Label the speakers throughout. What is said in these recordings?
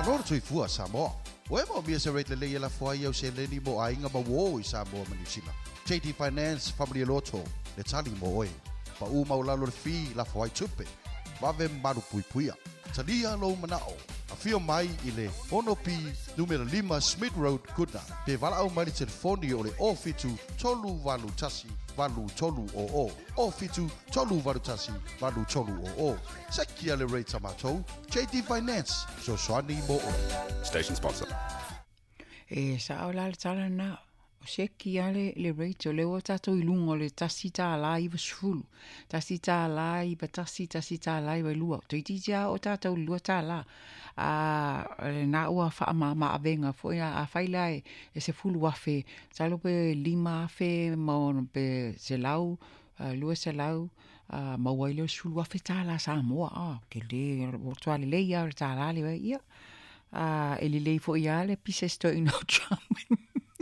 Speaker 1: Anor tui fua Samoa. Wemo mia se rate le la foi au se leni mo ainga ma wo I Samoa manisila. JT Finance Family Lotto le tali mo oi. Pa u mau lalo le fi la foi tupe. Wave maru pui puia. Talia lo manao. Afio mai ile Honopi numero 5 Smith Road Goodna. Pe vala au mai telefoni o le ofitu tolu valu tasi valu tolu o. Ofitu tolu valu tasi valu tolu o. Sekia le rate tamatou. JT Finance. So swani mo o.
Speaker 2: Station sponsor.
Speaker 3: Sa ola le tala na o seki ale le rate o le o tato I lungo le tasi ta ala I vasfulu. Tasi ta ala I batasi tasi ta ala I lua. Toitija o tato lua ta ala. Na ua wha ma avenga foi a whaila e se fulu wafe. Talo pe 5 afe mo pe se lau. Lua se lau. Mawaile sulu wafe ta ala Samoa. Ke le o tuale le ia ta ala le ia. Ele lei foi ale pisa sto in chamen.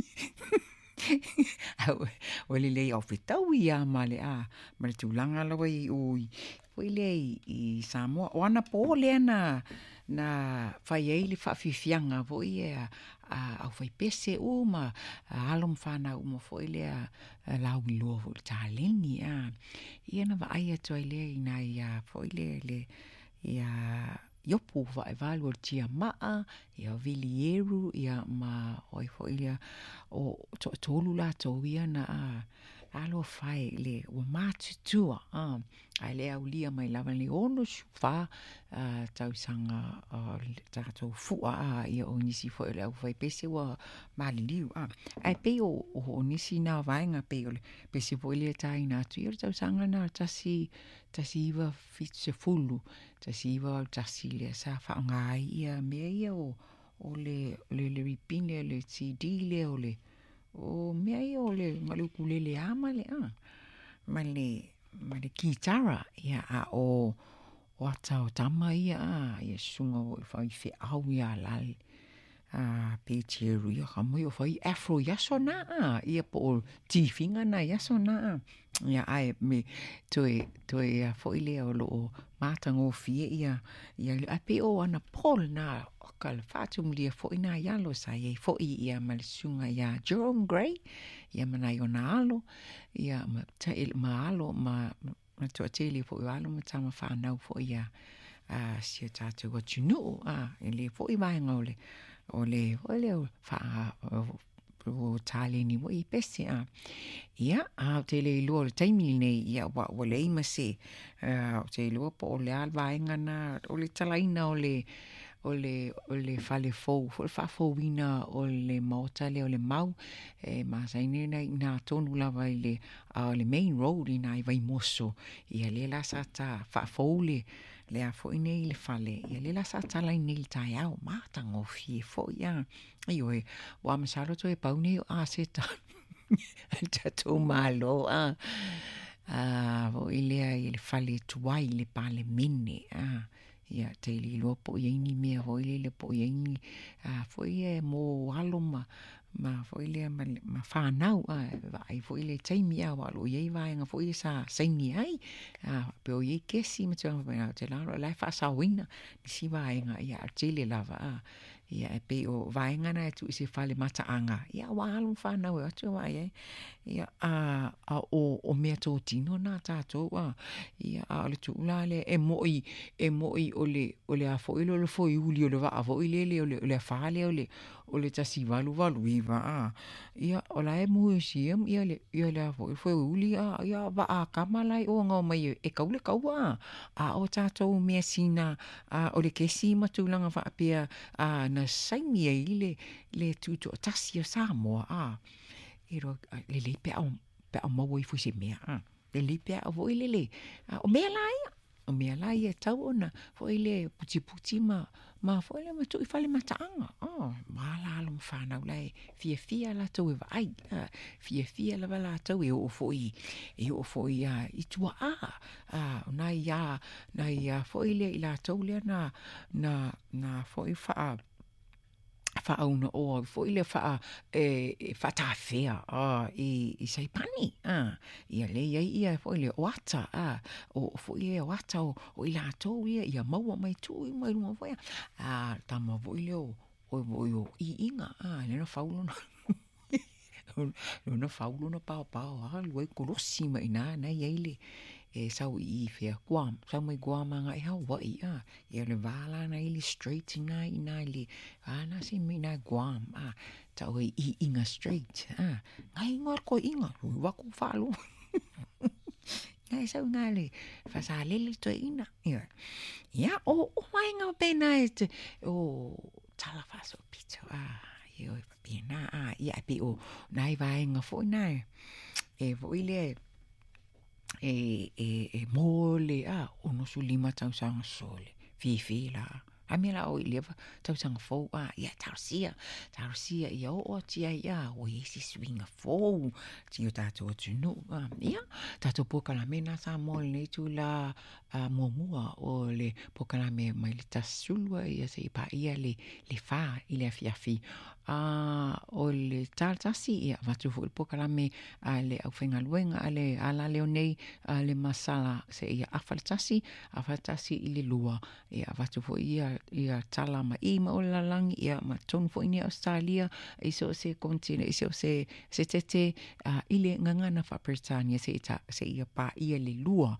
Speaker 3: Ele lei of tau ia male male tulanga la wai ui. Foi lei I Samoa ona pole na fai ele fa fifianga foi au fai pese uma alom fana uma foi le lau lo taleni ia na vai to ile na ia foi le ia Yopu va evaluo tia maa ia vilieru ia ma oi foilia o tolu la toia na alo fai le o matutua ale aulia mai lava le ono fa tau sanga tato fua ia o nisi foi le fai pese wa maliliu ai pe o nisi na vainga pe pese foilia tai na tu tau sanga na tasi va fit se fulu tasi va tasi le sa fa ngai ia me ia o le ripine le CD le o le o me ia o le malukulele amale male kitara ia o atau tama ia sunga o fai fe au ia lal pe tieru ia kamo o fai afro ia sona ia po tifinga na ia sona ia ai me toe foi le o lo matango fie ia ape o ana pol na kal fatum lia foi na ia lo sai foi ia malsunga ia Jerome Gray ia manayona alo ia maalo ma to tele foi alo matama fa na foi ia sia tatu go tunu ele foi vai ngole ole fa o tale ni mo I pese ia tele lo taimi nei ia wa le mase te lo po le alva ngana ole talaina ole fale fo fa fo wina ole motale ole mau ma saine na tonu lava ile le main road ina vai moso ia le la sata fa fole le a fo ine le fale ia le la sata la ine tai au mata ngo fie fo ia io wa masalo to e pauni seta tato malo vo ile fale tuai le pale mine ia te li lo po yeni me ho ile po yeni foi mo aloma ma foi le ma fa nau vai foi le taimi wa lo ye vai nga foi sa saini ai pe o ye ke si me te la fa sa wina si vai nga ia te le lava ia pe o vai nga na tu se fale mata anga ia wa alom fa nau tu vai ia o me to tino na tato ia le tu la le e moi ole a foi lo foi uli ole va foi le fa le ole tasi valu ia ola e museum ia le foi uli ia va kamalai o nga mai e kaule kaua o tato me sina ole ke si matulanga va pia na saimi le tuto tasi Samoa iro le pe o mo foi se me le pe o voi le o me lai o mea la ia tau ona foi le puti ma foi le matu I fale mataanga ma la lo mfana lai fia la tau vai fia la la tau e o foi I tua na ia foi le la tau le na foi whauna o fo ile whatawhea i Saipani ia le ia fo ile wata o fo ile wata o i latou ia maua mai tu i mai runga fo ia tama fo ile o i inga le na faulona no faulo na pao luai kolosi mai na ile sau i fea Guam sau mai Guam anga i Hawaii ia le vala na ili straight ina ile na si mai na Guam tau i inga straight ngai ngor ko inga waku falo ngai sau ngale fasa lele to ina ia o mai nga pena o tala faso pizza io pena ia pe o nai vai nga fo nai vo ile mole ono su lima tau sang sole fi la amela o ile tau sang fo ia tarsia ia o tia ia o isi swinga fo tio tato tunu ia tato pokala mena sa mole nei tu la mua o le pokala me mai le tasulua ia se pa ia le fa ile fiafi o le tartasi ia vatu fu pokala me le au fenga luenga ale ala leonei le masala se ia afatasi ile lua ia vatu fu ia tala ma ima o la langi ia ma tonu fu ini Australia iso se kontina iso se tete ile ngangana fa Britania se ia pa ia le lua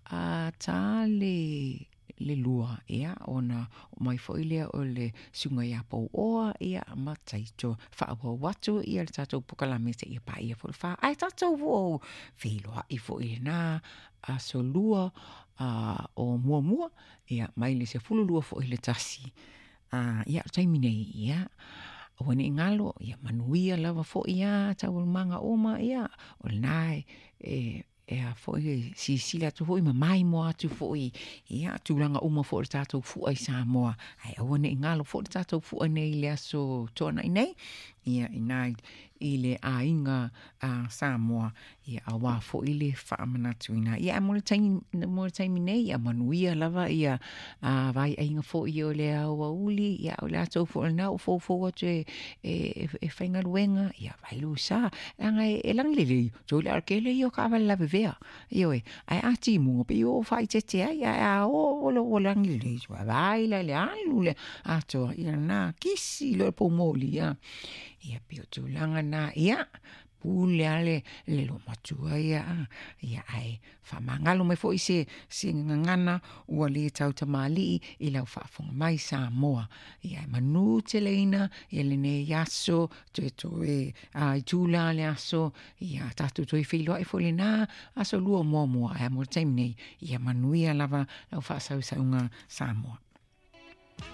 Speaker 3: le lua ia ona mai foile o le sunga ia po o ia mataito fa watu ia tato pokala me se ia pa ia fo fa ai tato vo filo i fo ina so lua o mua ia mai le se fulu lua fo ile tasi ia taimine ia wani ngalo ia manuia lava fo ia tau manga oma ia o nai fo si sila tu fo mai mo atu fo ia tu langa uma fo tato fu ai Samoa ai wani ngalo fo tato fu nei le so tona nei ia inai ile ainga Samoa ia awa fo ile fa manatu ina ia mo time nei ia manuia lava ia vai ainga fo ia le awa uli ia o la to fo na fo te fenga luenga ia vai lusa anga elang lele jo le arkele yo ka vala vea io ai ati mo pe yo fai tete ia o lo lang lele jo vai la le alule ato ia na kisi lo pomoli ia pio tu langa na ia pule ale le lo matua ia ai fa mangalo me foi se ngana ua le tau tamali i lau whaafonga mai Samoa ia manu te leina ia le ne yaso to i tula le aso ia tatu to i whiloa i fole na aso lua mua ia mo taim nei ia manu ia lava lau whaasau saunga Samoa